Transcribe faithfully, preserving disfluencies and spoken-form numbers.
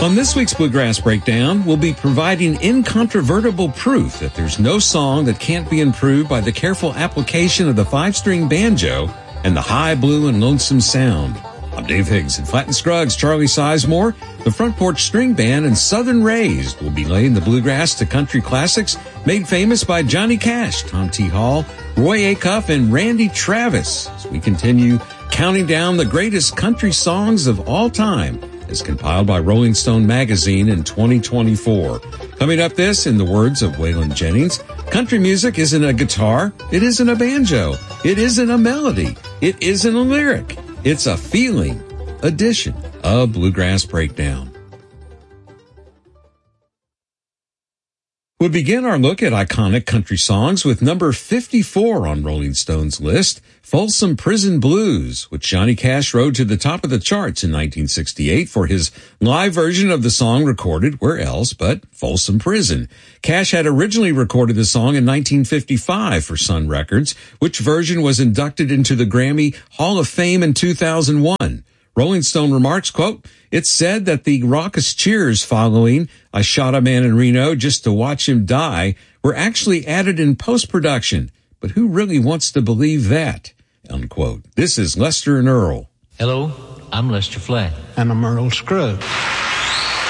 On this week's Bluegrass Breakdown, we'll be providing incontrovertible proof that there's no song that can't be improved by the careful application of the five-string banjo and the high blue and lonesome sound. I'm Dave Higgs, and Flatt and Scruggs, Charlie Sizemore, the Front Porch String Band, and Southern Raised will be laying the bluegrass to country classics made famous by Johnny Cash, Tom T. Hall, Roy Acuff, and Randy Travis as we continue counting down the greatest country songs of all time as compiled by Rolling Stone magazine in twenty twenty-four. Coming up this, in the words of Waylon Jennings, country music isn't a guitar, it isn't a banjo, it isn't a melody, it isn't a lyric, it's a feeling edition of Bluegrass Breakdown. We'll begin our look at iconic country songs with number fifty-four on Rolling Stone's list, Folsom Prison Blues, which Johnny Cash rode to the top of the charts in nineteen sixty-eight for his live version of the song recorded where else but Folsom Prison. Cash had originally recorded the song in nineteen fifty-five for Sun Records, which version was inducted into the Grammy Hall of Fame in two thousand one. Rolling Stone remarks, quote, "It's said that the raucous cheers following I Shot a Man in Reno Just to Watch Him Die were actually added in post-production. But who really wants to believe that?" Unquote. This is Lester and Earl. Hello, I'm Lester Flatt. And I'm Earl Scruggs.